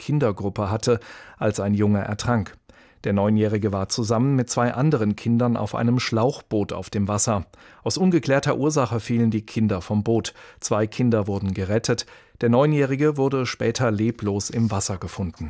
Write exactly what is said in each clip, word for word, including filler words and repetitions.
Kindergruppe hatte, als ein Junge ertrank. Der Neunjährige war zusammen mit zwei anderen Kindern auf einem Schlauchboot auf dem Wasser. Aus ungeklärter Ursache fielen die Kinder vom Boot. Zwei Kinder wurden gerettet. Der Neunjährige wurde später leblos im Wasser gefunden.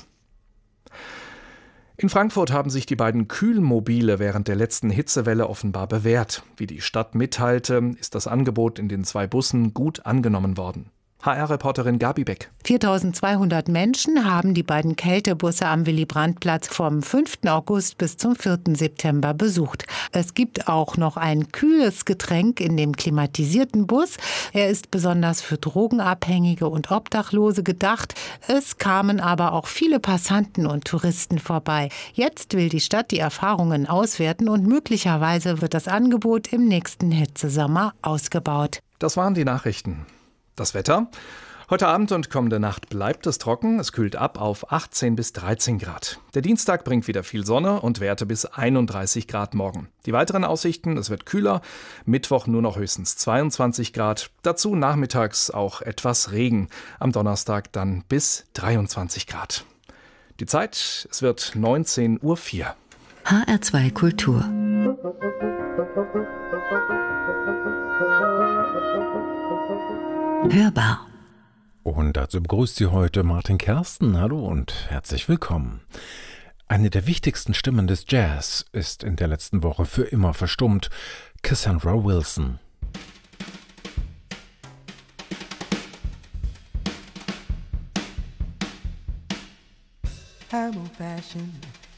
In Frankfurt haben sich die beiden Kühlmobile während der letzten Hitzewelle offenbar bewährt. Wie die Stadt mitteilte, ist das Angebot in den zwei Bussen gut angenommen worden. H R-Reporterin Gabi Beck. viertausendzweihundert Menschen haben die beiden Kältebusse am Willy-Brandt-Platz vom fünften August bis zum vierten September besucht. Es gibt auch noch ein kühles Getränk in dem klimatisierten Bus. Er ist besonders für Drogenabhängige und Obdachlose gedacht. Es kamen aber auch viele Passanten und Touristen vorbei. Jetzt will die Stadt die Erfahrungen auswerten und möglicherweise wird das Angebot im nächsten Hitzesommer ausgebaut. Das waren die Nachrichten. Das Wetter? Heute Abend und kommende Nacht bleibt es trocken. Es kühlt ab auf achtzehn bis dreizehn Grad. Der Dienstag bringt wieder viel Sonne und Werte bis einunddreißig Grad morgen. Die weiteren Aussichten: Es wird kühler. Mittwoch nur noch höchstens zweiundzwanzig Grad. Dazu nachmittags auch etwas Regen. Am Donnerstag dann bis dreiundzwanzig Grad. Die Zeit: Es wird neunzehn Uhr vier. H R zwei Kultur. Hörbar. Und dazu begrüßt Sie heute Martin Kersten. Hallo und herzlich willkommen. Eine der wichtigsten Stimmen des Jazz ist in der letzten Woche für immer verstummt: Cassandra Wilson. I'm old-fashioned,